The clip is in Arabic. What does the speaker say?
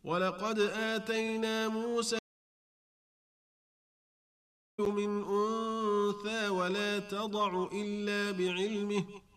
ولقد آتينا موسى من أنثى ولا تضع إلا بعلمه